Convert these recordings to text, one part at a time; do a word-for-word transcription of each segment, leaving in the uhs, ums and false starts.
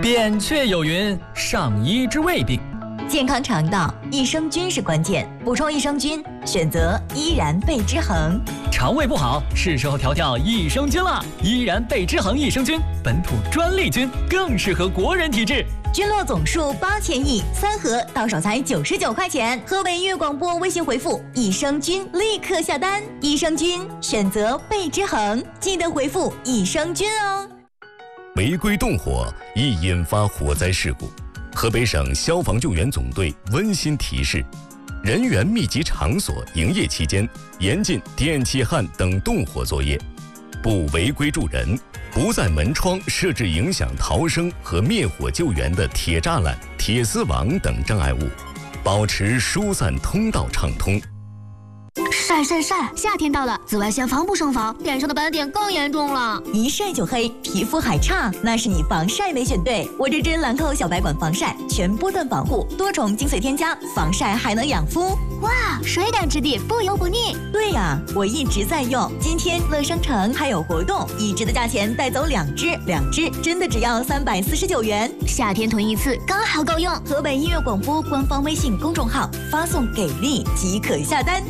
扁鹊有云：上医治未病。 健康肠道，益生菌是关键，补充益生菌，选择依然贝之恒。 肠胃不好，是时候调调益生菌了。依然贝之恒益生菌，本土专利菌，更适合国人体质。 菌落总数八千亿，三盒到手才九十九块钱。河北音乐广播微信回复益生菌，立刻下单。益生菌选择贝之恒，记得回复益生菌哦。 违规动火易引发火灾事故。河北省消防救援总队温馨提示：人员密集场所营业期间，严禁电气焊等动火作业，不违规助人，不在门窗设置影响逃生和灭火救援的铁栅栏、铁丝网等障碍物，保持疏散通道畅通。 晒晒晒！夏天到了，紫外线防不胜防，脸上的斑点更严重了。 一晒就黑，皮肤还差，那是你防晒没选对。我这支兰蔻小白管防晒，全波段防护，多重精粹添加，防晒还能养肤。 哇，水感质地，不油不腻。 对呀，我一直在用。今天乐商城还有活动，一支的价钱带走两支，两支真的只要三百四十九元。 夏天囤一次刚好够用。 河北音乐广播官方微信公众号发送给力即可下单。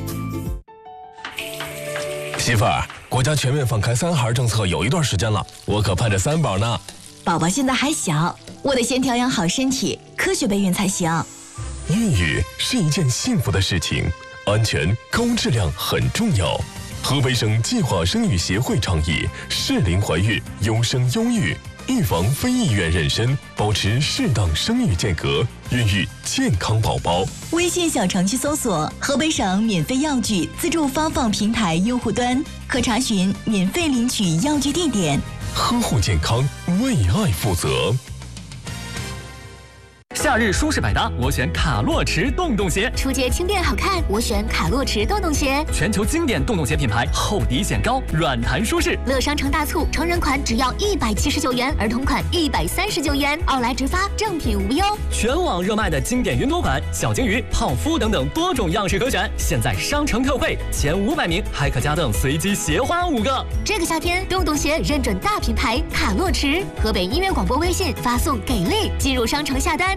媳妇儿，国家全面放开三孩政策有一段时间了，我可盼着三宝呢。 宝宝现在还小，我得先调养好身体，科学备孕才行。 孕育是一件幸福的事情，安全高质量很重要。河北省计划生育协会倡议适龄怀孕，优生优育，预防非意愿妊娠，保持适当生育间隔，孕育健康宝宝。 微信小程序搜索河北省免费药具自助发放平台用户端，可查询免费领取药具地点。 呵护健康，为爱负责。 夏日舒适百搭，我选卡洛驰洞洞鞋。 出街轻便好看，我选卡洛驰洞洞鞋。 全球经典洞洞鞋品牌，厚底显高，软弹舒适。 乐商城大促，成人款只要一百七十九元，儿童款一百三十九元，奥莱直发，正品无忧。 全网热卖的经典云朵款、小鲸鱼、泡芙等等多种样式可选，现在商城特惠，前五百名还可加赠随机鞋花五个。 这个夏天，洞洞鞋认准大品牌卡洛驰。河北音乐广播微信发送给力，进入商城下单。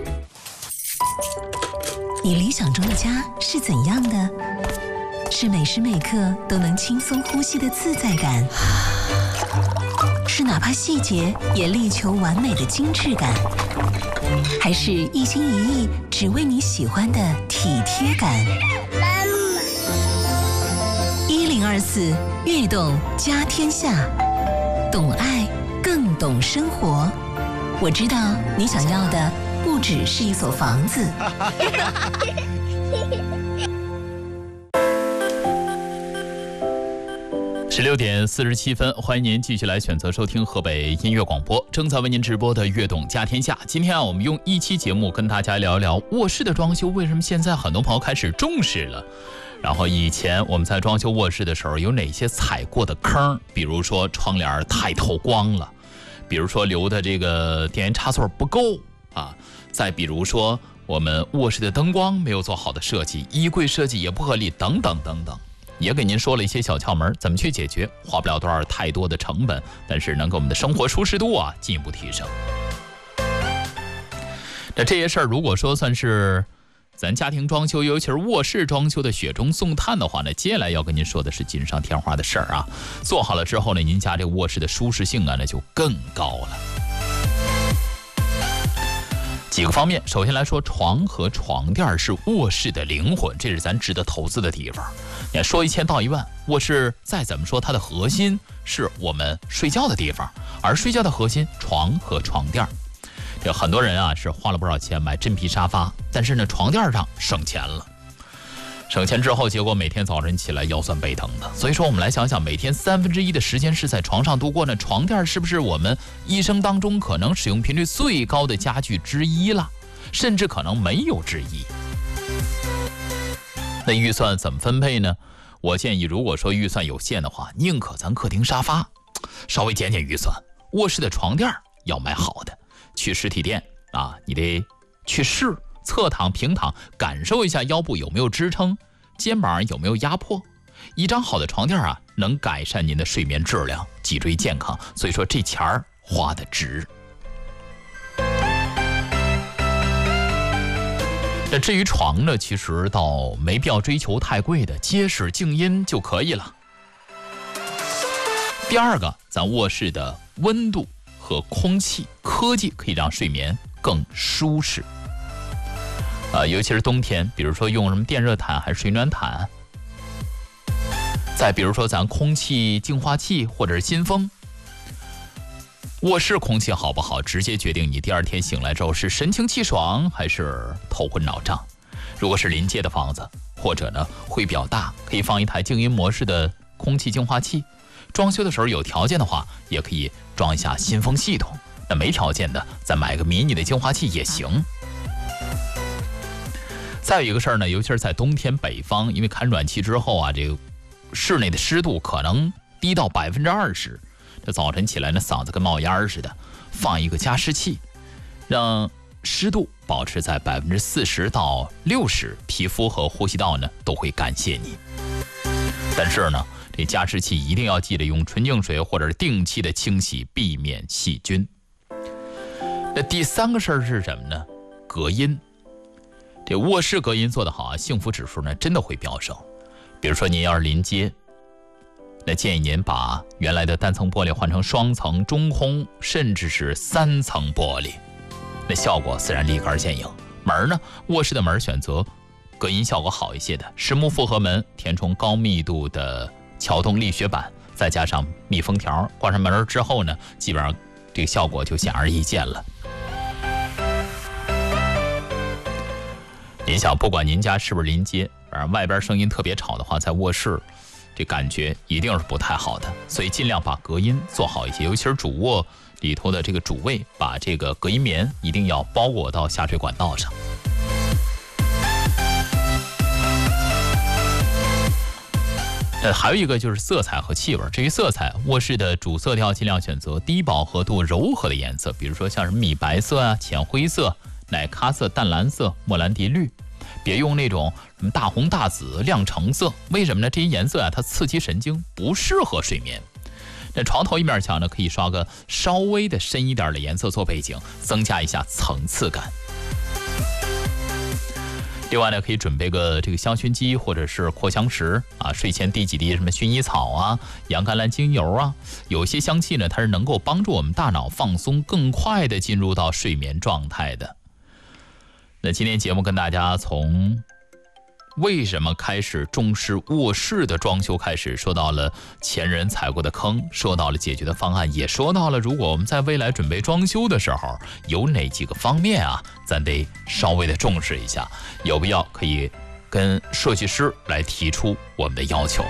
你理想中的家是怎样的？是每时每刻都能轻松呼吸的自在感，是哪怕细节也力求完美的精致感，还是一心一意只为你喜欢的体贴感？一零二四悦动家天下，懂爱更懂生活。我知道你想要的不只是一所房子。 十六点四十七分，欢迎您继续来选择收听河北音乐广播，正在为您直播的悦动家天下。今天啊，我们用一期节目跟大家聊一聊卧室的装修，为什么现在很多朋友开始重视了？然后以前我们在装修卧室的时候有哪些踩过的坑？比如说窗帘太透光了，比如说留的这个电源插座不够啊，再比如说我们卧室的灯光没有做好的设计，衣柜设计也不合理，等等等等。也给您说了一些小窍门，怎么去解决，花不了多少太多的成本，但是能给我们的生活舒适度啊进一步提升。那这些事儿如果说算是咱家庭装修，尤其是卧室装修的雪中送炭的话呢，接下来要跟您说的是锦上添花的事儿啊。做好了之后呢，您家这个卧室的舒适性啊那就更高了。几个方面，首先来说，床和床垫是卧室的灵魂，这是咱值得投资的地方。你看，说一千道一万，卧室再怎么说，它的核心是我们睡觉的地方，而睡觉的核心，床和床垫。这很多人啊是花了不少钱买真皮沙发，但是呢，床垫上省钱了。省钱之后，结果每天早晨起来腰酸背疼的。所以说，我们来想想，每天三分之一的时间是在床上度过呢，床垫是不是我们一生当中可能使用频率最高的家具之一了？甚至可能没有之一。那预算怎么分配呢？我建议，如果说预算有限的话，宁可咱客厅沙发稍微减减预算，卧室的床垫要买好的，去实体店啊，你得去试。侧躺、平躺，感受一下腰部有没有支撑，肩膀有没有压迫。一张好的床垫啊，能改善您的睡眠质量，脊椎健康。所以说这钱儿花的值。 那至于床呢，其实倒没必要追求太贵的，结实静音就可以了。第二个，咱卧室的温度和空气，科技可以让睡眠更舒适。呃，尤其是冬天，比如说用什么电热毯还是水暖毯。再比如说咱空气净化器或者是新风。卧室空气好不好，直接决定你第二天醒来之后是神清气爽还是头昏脑胀。如果是临街的房子，或者呢会比较大，可以放一台静音模式的空气净化器。装修的时候有条件的话，也可以装一下新风系统。那没条件的，再买个迷你的净化器也行。再有一个事儿呢，尤其是在冬天北方，因为开暖气之后啊，这个室内的湿度可能低到百分之二十。这早晨起来呢，嗓子跟冒烟似的，放一个加湿器，让湿度保持在百分之四十到六十，皮肤和呼吸道呢都会感谢你。但是呢，这加湿器一定要记得用纯净水或者定期的清洗，避免细菌。那第三个事儿是什么呢？隔音。这卧室隔音做得好啊，幸福指数呢真的会飙升。比如说您要是临街，那建议您把原来的单层玻璃换成双层、中空，甚至是三层玻璃，那效果自然立竿见影。门呢，卧室的门选择隔音效果好一些的实木复合门，填充高密度的桥洞力学板，再加上密封条，关上门之后呢，基本上这个效果就显而易见了。您想，不管您家是不是临街，而外边声音特别吵的话，在卧室这感觉一定是不太好的，所以尽量把隔音做好一些，尤其是主卧里头的这个主卫，把这个隔音棉一定要包裹到下水管道上。呃，还有一个就是色彩和气味。至于色彩，卧室的主色调尽量选择低饱和度柔和的颜色，比如说像是米白色啊、浅灰色、奶咖色、淡蓝色、莫兰迪绿。别用那种什么大红大紫、亮橙色，为什么呢？这些颜色啊，它刺激神经，不适合睡眠。那床头一面墙呢，可以刷个稍微的深一点的颜色做背景，增加一下层次感。另外呢，可以准备个这个香薰机或者是扩香石啊，睡前滴几滴什么薰衣草啊、洋甘蓝精油啊，有些香气呢，它是能够帮助我们大脑放松，更快的进入到睡眠状态的。那今天节目跟大家从为什么开始重视卧室的装修开始，说到了前人踩过的坑，说到了解决的方案，也说到了如果我们在未来准备装修的时候，有哪几个方面啊，咱得稍微的重视一下，有必要可以跟设计师来提出我们的要求。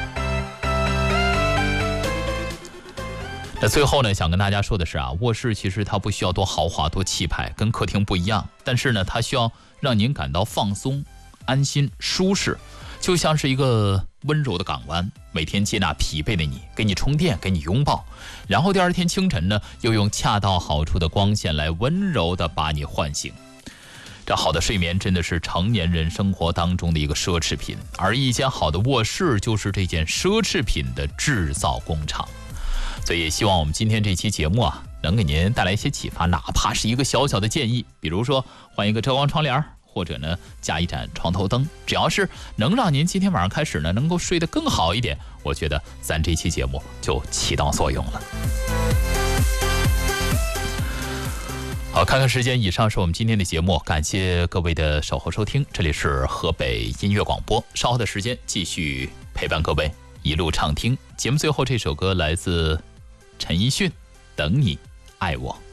那最后呢，想跟大家说的是啊，卧室其实它不需要多豪华多气派，跟客厅不一样，但是呢，它需要让您感到放松、安心、舒适，就像是一个温柔的港湾，每天接纳疲惫的你，给你充电，给你拥抱，然后第二天清晨呢，又用恰到好处的光线来温柔的把你唤醒。这好的睡眠真的是成年人生活当中的一个奢侈品，而一间好的卧室就是这件奢侈品的制造工厂。所以也希望我们今天这期节目啊，能给您带来一些启发，哪怕是一个小小的建议，比如说换一个遮光窗帘，或者呢加一盏床头灯，只要是能让您今天晚上开始呢能够睡得更好一点，我觉得咱这期节目就起到作用了。好，看看时间，以上是我们今天的节目，感谢各位的守候收听，这里是河北音乐广播，稍后的时间继续陪伴各位一路畅听。节目最后这首歌来自陈奕迅，等你爱我。